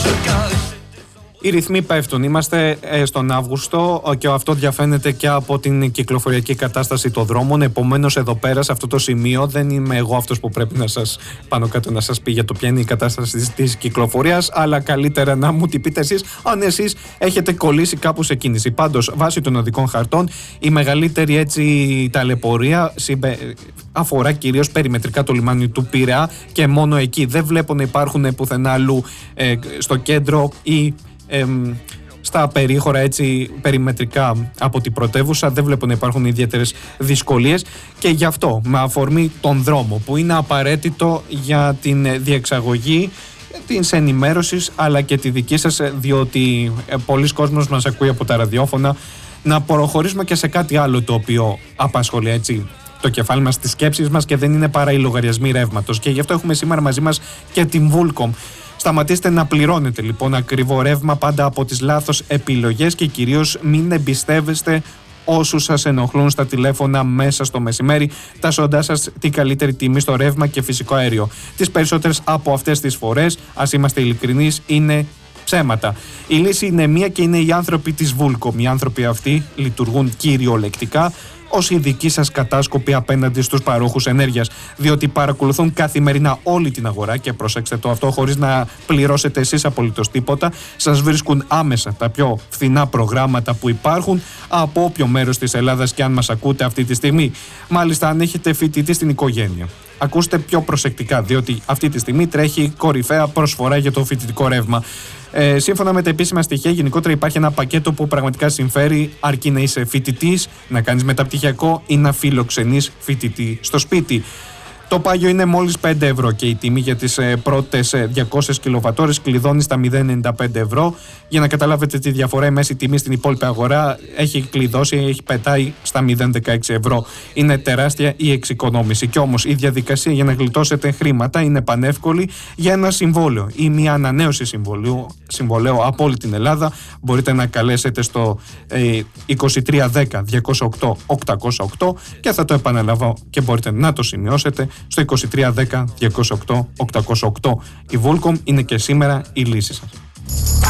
Οι ρυθμοί πέφτουν. Είμαστε στον Αύγουστο και αυτό διαφαίνεται και από την κυκλοφοριακή κατάσταση των δρόμων. Επομένως, εδώ πέρα, σε αυτό το σημείο, δεν είμαι εγώ αυτός που πρέπει να σας πάνω κάτω να σας πει για το ποια είναι η κατάσταση της κυκλοφορίας, αλλά καλύτερα να μου την πείτε εσείς, αν εσείς έχετε κολλήσει κάπου σε κίνηση. Πάντως, βάσει των οδικών χαρτών, η μεγαλύτερη έτσι ταλαιπωρία αφορά κυρίως περιμετρικά το λιμάνι του Πειραιά και μόνο εκεί. Δεν βλέπω να υπάρχουν πουθενά αλλού στο κέντρο ή στα περίχωρα έτσι περιμετρικά από την πρωτεύουσα. Δεν βλέπω να υπάρχουν ιδιαίτερες δυσκολίες και γι' αυτό, με αφορμή τον δρόμο που είναι απαραίτητο για την διεξαγωγή της ενημέρωσης αλλά και τη δική σας, διότι πολλοί κόσμος μας ακούει από τα ραδιόφωνα, να προχωρήσουμε και σε κάτι άλλο το οποίο απασχολεί έτσι το κεφάλι μας, τις σκέψεις μας και δεν είναι παρά οι λογαριασμοί ρεύματος. Και γι' αυτό έχουμε σήμερα μαζί μας και την Vulcom. Σταματήστε να πληρώνετε λοιπόν ακριβό ρεύμα πάντα από τις λάθος επιλογές και κυρίως μην εμπιστεύεστε όσους σας ενοχλούν στα τηλέφωνα μέσα στο μεσημέρι, τάσσοντάς σας την καλύτερη τιμή στο ρεύμα και φυσικό αέριο. Τις περισσότερες από αυτές τις φορές, ας είμαστε ειλικρινείς, είναι ψέματα. Η λύση είναι μία και είναι οι άνθρωποι της Vulcom. Οι άνθρωποι αυτοί λειτουργούν κυριολεκτικά ως ειδικοί σας κατάσκοποι απέναντι στους παρόχους ενέργειας, διότι παρακολουθούν καθημερινά όλη την αγορά και προσέξτε το αυτό χωρίς να πληρώσετε εσείς απολύτως τίποτα. Σας βρίσκουν άμεσα τα πιο φθηνά προγράμματα που υπάρχουν από όποιο μέρος της Ελλάδας και αν μας ακούτε αυτή τη στιγμή. Μάλιστα, αν έχετε φοιτητή στην οικογένεια, ακούστε πιο προσεκτικά, διότι αυτή τη στιγμή τρέχει κορυφαία προσφορά για το φοιτητικό ρεύμα. Σύμφωνα με τα επίσημα στοιχεία, γενικότερα υπάρχει ένα πακέτο που πραγματικά συμφέρει, αρκεί να είσαι φοιτητής, να κάνεις μεταπτυχιακό ή να φιλοξενείς φοιτητή στο σπίτι. Το πάγιο είναι μόλις 5 ευρώ και η τιμή για τις πρώτες 200 κιλοβατόρες κλειδώνει στα 0,95 ευρώ. Για να καταλάβετε τη διαφορά, η μέση τιμή στην υπόλοιπη αγορά έχει κλειδώσει, έχει πετάει στα 0,16 ευρώ. Είναι τεράστια η εξοικονόμηση. Κι όμως η διαδικασία για να γλιτώσετε χρήματα είναι πανεύκολη. Για ένα συμβόλαιο ή μια ανανέωση συμβολέου από όλη την Ελλάδα μπορείτε να καλέσετε στο 2310 208 808 και θα το επαναλάβω και μπορείτε να το σημειώσετε στο 2310 208 808. Η Vulcom είναι και σήμερα η λύση σας.